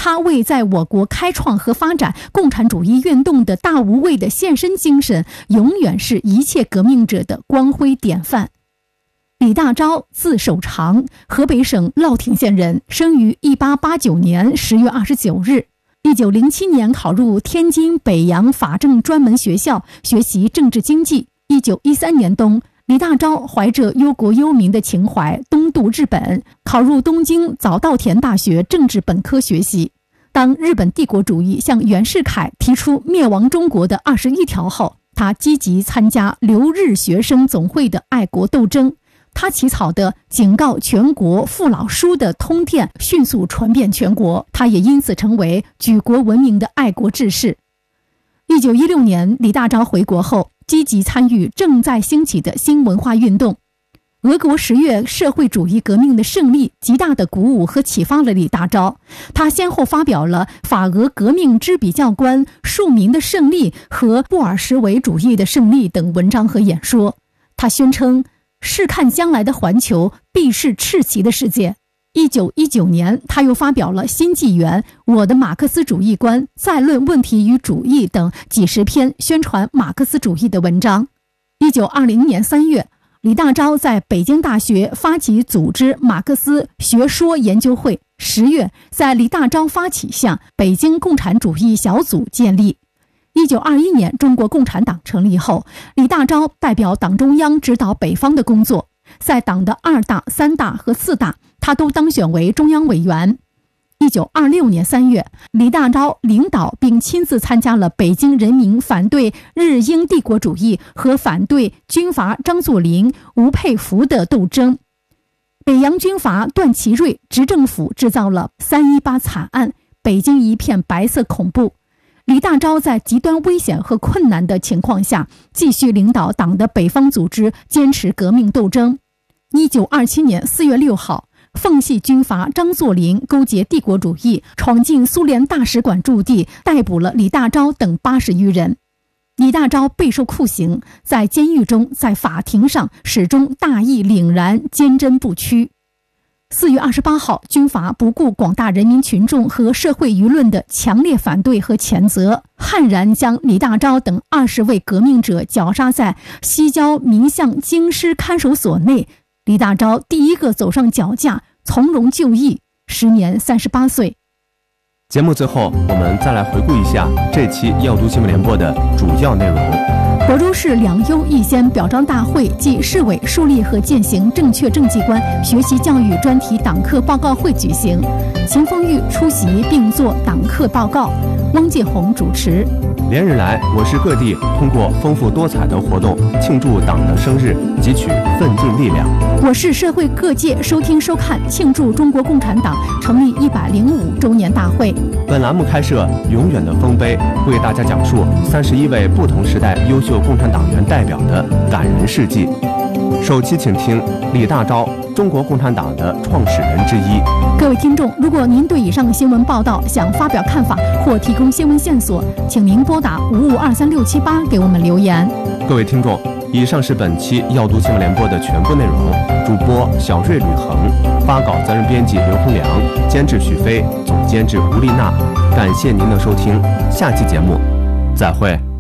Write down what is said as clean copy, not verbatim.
他为在我国开创和发展共产主义运动的大无畏的献身精神，永远是一切革命者的光辉典范。李大钊，字守常，河北省乐亭县人，生于1889年10月29日。1907年考入天津北洋法政专门学校学习政治经济。1913年冬，李大钊怀着忧国忧民的情怀东渡日本，考入东京早稻田大学政治本科学习。当日本帝国主义向袁世凯提出灭亡中国的21条后，他积极参加留日学生总会的爱国斗争。他起草的警告全国父老书的通电迅速传遍全国，他也因此成为举国闻名的爱国志士。1916年，李大钊回国后，积极参与正在兴起的新文化运动。俄国10月社会主义革命的胜利极大地鼓舞和启发了李大钊，他先后发表了法俄革命之比较观、庶民的胜利和布尔什维主义的胜利等文章和演说。他宣称，试看将来的环球必是赤旗的世界。1919年，他又发表了《新纪元》、我的马克思主义观、再论问题与主义等几十篇宣传马克思主义的文章。1920年3月，李大钊在北京大学发起组织马克思学说研究会。10月，在李大钊发起下，北京共产主义小组建立。1921年，中国共产党成立后，李大钊代表党中央指导北方的工作，在党的2大、3大和4大，他都当选为中央委员。1926年3月，李大钊领导并亲自参加了北京人民反对日英帝国主义和反对军阀张作霖、吴佩孚的斗争。北洋军阀段祺瑞执政府制造了318惨案，北京一片白色恐怖。李大钊在极端危险和困难的情况下，继续领导党的北方组织，坚持革命斗争。1927年4月6号，奉系军阀张作霖勾结帝国主义，闯进苏联大使馆驻地，逮捕了李大钊等80余人。李大钊备受酷刑，在监狱中，在法庭上，始终大义凛然，坚贞不屈。4月28号，军阀不顾广大人民群众和社会舆论的强烈反对和谴责，悍然将李大钊等20位革命者绞杀在西郊民巷京师看守所内。李大钊第一个走上绞架，从容就义，时年38岁。 节目最后，我们再来回顾一下这期要读新闻联播的主要内容。 亳州市两优一先表彰大会暨市委树立和践行正确政绩观学习教育专题党课报告会举行，秦凤玉出席并作党课报告，汪介红主持。 连日来，我市各地通过丰富多彩的活动庆祝党的生日，汲取奋进力量。 我市社会各界收听收看庆祝中国共产党成立105周年大会。 本栏目开设永远的丰碑，为大家讲述31位不同时代优秀共产党员代表的感人事迹。首期请听李大钊，中国共产党的创始人之一。 各位听众，如果您对以上新闻报道想发表看法或提供新闻线索，请您拨打552368给我们留言。 各位听众，以上是本期要读新闻联播的全部内容。主播小瑞吕恒，发稿责任编辑刘洪良，监制许飞，总监制吴丽娜。感谢您的收听，下期节目再会。